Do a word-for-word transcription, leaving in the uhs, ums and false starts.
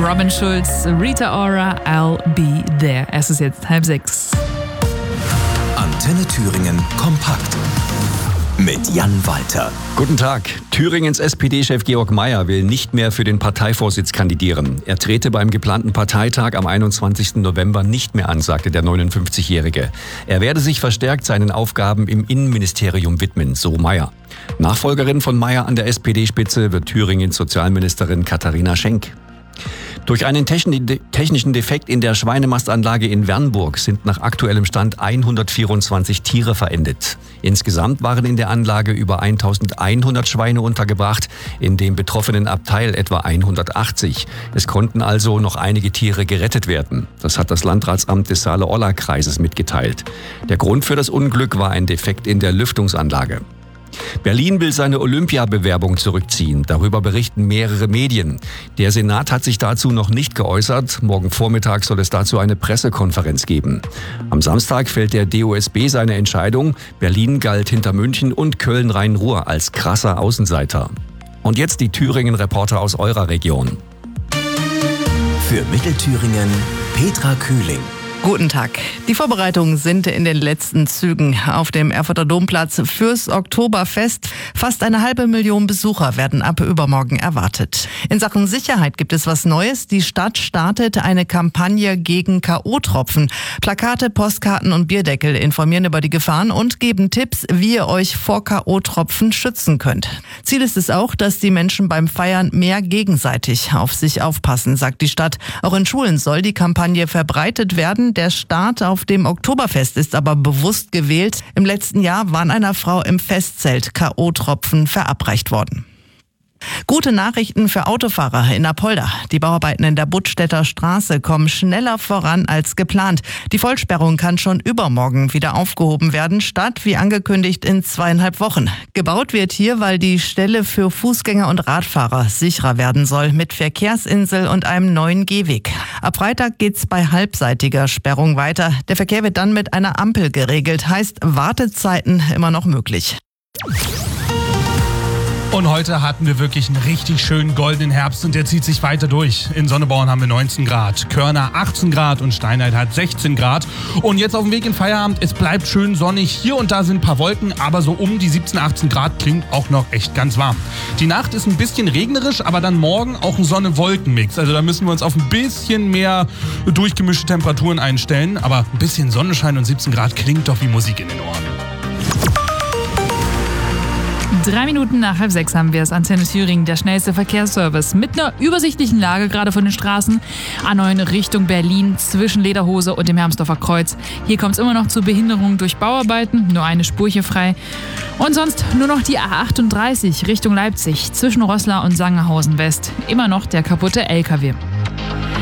Robin Schulz, Rita Ora, I'll Be There. Es ist jetzt halb sechs. Antenne Thüringen kompakt mit Jan Walter. Guten Tag. Thüringens S P D-Chef Georg Mayer will nicht mehr für den Parteivorsitz kandidieren. Er trete beim geplanten Parteitag am einundzwanzigsten November nicht mehr an, sagte der neunundfünfzigjährige. Er werde sich verstärkt seinen Aufgaben im Innenministerium widmen, so Mayer. Nachfolgerin von Mayer an der S P D-Spitze wird Thüringens Sozialministerin Katharina Schenk. Durch einen technischen Defekt in der Schweinemastanlage in Wernburg sind nach aktuellem Stand hundertvierundzwanzig Tiere verendet. Insgesamt waren in der Anlage über eintausendeinhundert Schweine untergebracht, in dem betroffenen Abteil etwa hundertachtzig. Es konnten also noch einige Tiere gerettet werden. Das hat das Landratsamt des Saale-Orla-Kreises mitgeteilt. Der Grund für das Unglück war ein Defekt in der Lüftungsanlage. Berlin will seine Olympiabewerbung zurückziehen. Darüber berichten mehrere Medien. Der Senat hat sich dazu noch nicht geäußert. Morgen Vormittag soll es dazu eine Pressekonferenz geben. Am Samstag fällt der D O S B seine Entscheidung. Berlin galt hinter München und Köln-Rhein-Ruhr als krasser Außenseiter. Und jetzt die Thüringen-Reporter aus eurer Region. Für Mittelthüringen Petra Kühling. Guten Tag. Die Vorbereitungen sind in den letzten Zügen auf dem Erfurter Domplatz fürs Oktoberfest. Fast eine halbe Million Besucher werden ab übermorgen erwartet. In Sachen Sicherheit gibt es was Neues. Die Stadt startet eine Kampagne gegen K O-Tropfen. Plakate, Postkarten und Bierdeckel informieren über die Gefahren und geben Tipps, wie ihr euch vor K O-Tropfen schützen könnt. Ziel ist es auch, dass die Menschen beim Feiern mehr gegenseitig auf sich aufpassen, sagt die Stadt. Auch in Schulen soll die Kampagne verbreitet werden. Der Start auf dem Oktoberfest ist aber bewusst gewählt. Im letzten Jahr waren einer Frau im Festzelt K O-Tropfen verabreicht worden. Gute Nachrichten für Autofahrer in Apolda. Die Bauarbeiten in der Buttstädter Straße kommen schneller voran als geplant. Die Vollsperrung kann schon übermorgen wieder aufgehoben werden, statt wie angekündigt in zweieinhalb Wochen. Gebaut wird hier, weil die Stelle für Fußgänger und Radfahrer sicherer werden soll, mit Verkehrsinsel und einem neuen Gehweg. Ab Freitag geht's bei halbseitiger Sperrung weiter. Der Verkehr wird dann mit einer Ampel geregelt, heißt Wartezeiten immer noch möglich. Und heute hatten wir wirklich einen richtig schönen goldenen Herbst und der zieht sich weiter durch. In Sonneborn haben wir neunzehn Grad, Körner achtzehn Grad und Steinheit hat sechzehn Grad. Und jetzt auf dem Weg in Feierabend, es bleibt schön sonnig. Hier und da sind ein paar Wolken, aber so um die siebzehn, achtzehn Grad klingt auch noch echt ganz warm. Die Nacht ist ein bisschen regnerisch, aber dann morgen auch ein Sonne-Wolken-Mix. Also da müssen wir uns auf ein bisschen mehr durchgemischte Temperaturen einstellen. Aber ein bisschen Sonnenschein und siebzehn Grad klingt doch wie Musik in den Ohren. Drei Minuten nach halb sechs haben wir es. Antenne Thüringen, der schnellste Verkehrsservice. Mit einer übersichtlichen Lage gerade von den Straßen. A neun Richtung Berlin zwischen Lederhose und dem Hermsdorfer Kreuz. Hier kommt es immer noch zu Behinderungen durch Bauarbeiten. Nur eine Spur hier frei. Und sonst nur noch die A achtunddreißig Richtung Leipzig zwischen Roßla und Sangerhausen West. Immer noch der kaputte L K W.